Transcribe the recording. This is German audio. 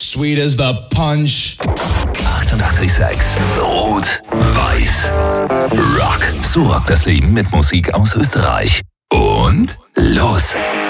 Sweet as the punch. 88,6. Rot-Weiß. Rock. So rockt das Leben mit Musik aus Österreich. Und los!